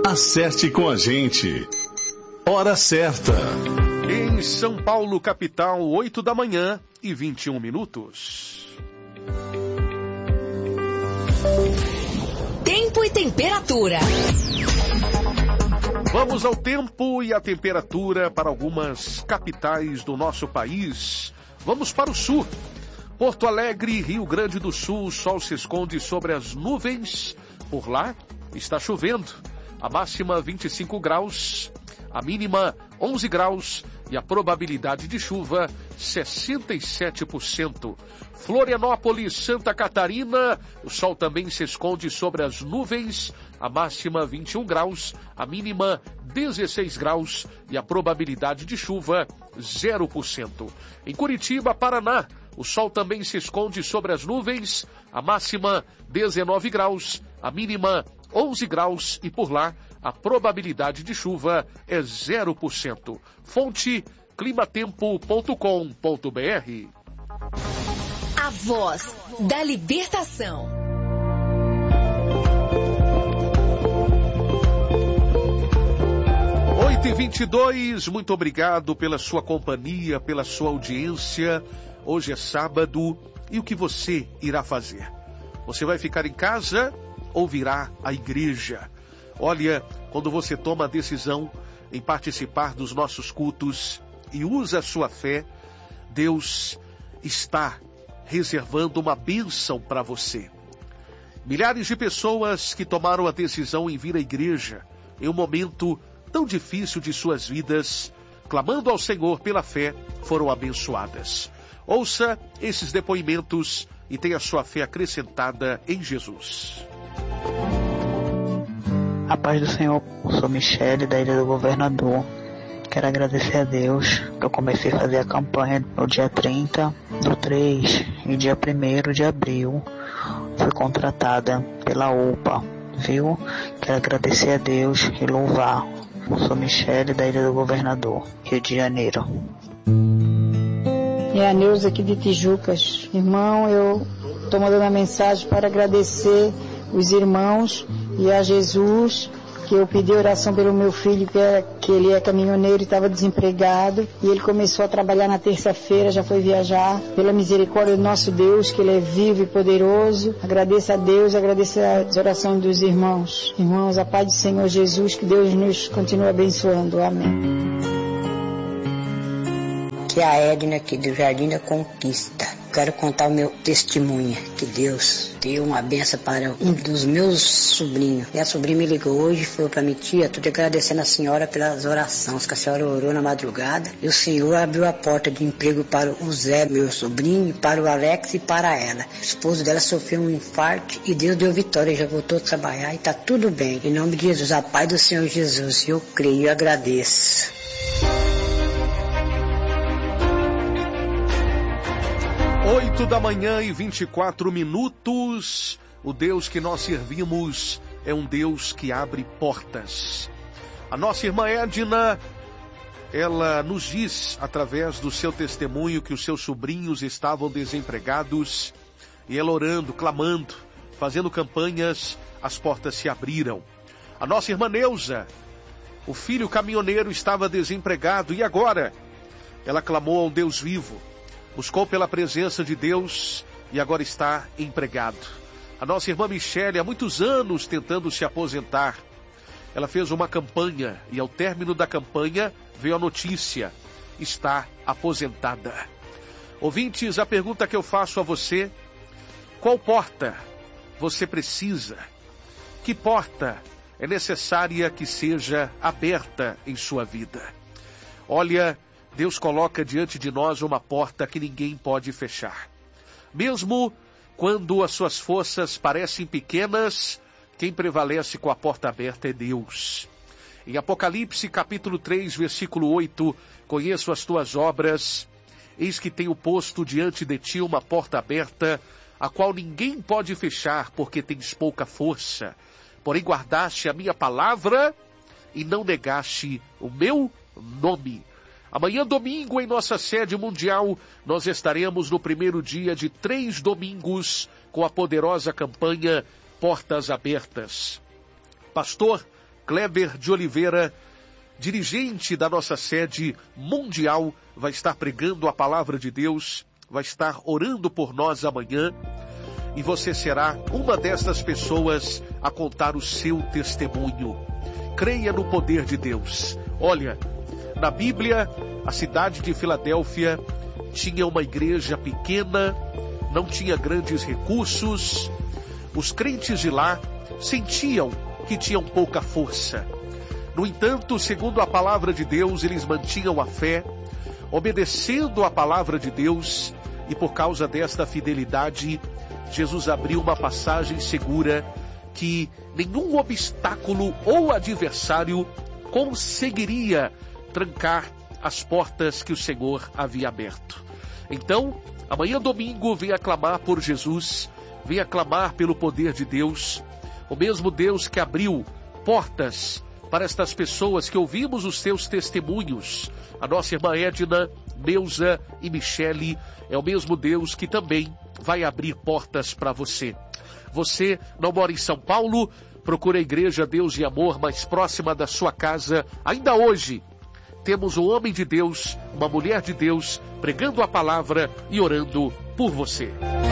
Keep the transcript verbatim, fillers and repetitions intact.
Acerte com a gente. Hora certa. Em São Paulo, capital, oito da manhã e vinte e um minutos. Tempo e temperatura. Vamos ao tempo e à temperatura para algumas capitais do nosso país. Vamos para o sul. Porto Alegre, Rio Grande do Sul, o sol se esconde sobre as nuvens. Por lá, está chovendo. A máxima vinte e cinco graus, a mínima onze graus e a probabilidade de chuva sessenta e sete por cento. Florianópolis, Santa Catarina, o sol também se esconde sobre as nuvens. A máxima vinte e um graus, a mínima dezesseis graus e a probabilidade de chuva zero por cento. Em Curitiba, Paraná, o sol também se esconde sobre as nuvens. A máxima dezenove graus, a mínima onze graus e por lá a probabilidade de chuva é zero por cento. Fonte climatempo ponto com ponto br. A voz da libertação. oito e vinte e dois, muito obrigado pela sua companhia, pela sua audiência. Hoje é sábado e o que você irá fazer? Você vai ficar em casa ou virá à igreja? Olha, quando você toma a decisão em participar dos nossos cultos e usa a sua fé, Deus está reservando uma bênção para você. Milhares de pessoas que tomaram a decisão em vir à igreja em um momento tão difícil de suas vidas, clamando ao Senhor pela fé, foram abençoadas. Ouça esses depoimentos e tenha sua fé acrescentada em Jesus. A paz do Senhor, eu sou Michele, da Ilha do Governador. Quero agradecer a Deus que eu comecei a fazer a campanha no dia trinta do três e dia primeiro de abril. Fui contratada pela U P A, viu? Quero agradecer a Deus e louvar. Eu sou Michele, da Ilha do Governador, Rio de Janeiro. É a Neuza aqui de Tijucas. Irmão, eu estou mandando a mensagem para agradecer os irmãos e a Jesus, que eu pedi oração pelo meu filho, que, é, que ele é caminhoneiro e estava desempregado, e ele começou a trabalhar na terça-feira, já foi viajar, pela misericórdia do nosso Deus, que ele é vivo e poderoso. Agradeço a Deus, agradeço as orações dos irmãos. Irmãos, a paz do Senhor Jesus, que Deus nos continue abençoando. Amém. Que é a Edna aqui do Jardim da Conquista. Quero contar o meu testemunho, que Deus deu uma benção para um dos meus sobrinhos. Minha sobrinha me ligou hoje e falou para mim: tia, estou te agradecendo a senhora pelas orações que a senhora orou na madrugada. E o Senhor abriu a porta de emprego para o Zé, meu sobrinho, para o Alex e para ela. O esposo dela sofreu um infarto e Deus deu vitória, já voltou a trabalhar e está tudo bem. Em nome de Jesus, a paz do Senhor Jesus, eu creio e agradeço. Oito da manhã e vinte e quatro minutos. O Deus que nós servimos é um Deus que abre portas. A nossa irmã Edna, ela nos diz, através do seu testemunho, que os seus sobrinhos estavam desempregados, e ela orando, clamando, fazendo campanhas, as portas se abriram. A nossa irmã Neuza, o filho caminhoneiro estava desempregado, e agora? Ela clamou ao Deus vivo, buscou pela presença de Deus e agora está empregado. A nossa irmã Michele, há muitos anos tentando se aposentar, ela fez uma campanha e ao término da campanha veio a notícia: está aposentada. Ouvintes, a pergunta que eu faço a você: qual porta você precisa? Que porta é necessária que seja aberta em sua vida? Olha, Deus coloca diante de nós uma porta que ninguém pode fechar. Mesmo quando as suas forças parecem pequenas, quem prevalece com a porta aberta é Deus. Em Apocalipse capítulo três, versículo oito, conheço as tuas obras, eis que tenho posto diante de ti uma porta aberta, a qual ninguém pode fechar, porque tens pouca força. Porém guardaste a minha palavra e não negaste o meu nome. Amanhã, domingo, em nossa sede mundial, nós estaremos no primeiro dia de três domingos com a poderosa campanha Portas Abertas. Pastor Kleber de Oliveira, dirigente da nossa sede mundial, vai estar pregando a palavra de Deus, vai estar orando por nós amanhã, e você será uma dessas pessoas a contar o seu testemunho. Creia no poder de Deus. Olha, na Bíblia, a cidade de Filadélfia tinha uma igreja pequena, não tinha grandes recursos. Os crentes de lá sentiam que tinham pouca força. No entanto, segundo a palavra de Deus, eles mantinham a fé, obedecendo a palavra de Deus, e por causa desta fidelidade, Jesus abriu uma passagem segura que nenhum obstáculo ou adversário conseguiria trancar as portas que o Senhor havia aberto. Então, amanhã domingo, venha clamar por Jesus, venha clamar pelo poder de Deus, o mesmo Deus que abriu portas para estas pessoas que ouvimos os seus testemunhos. A nossa irmã Edna, Neuza e Michele, é o mesmo Deus que também vai abrir portas para você. Você não mora em São Paulo? Procure a Igreja Deus e Amor mais próxima da sua casa. Ainda hoje, temos um homem de Deus, uma mulher de Deus, pregando a palavra e orando por você.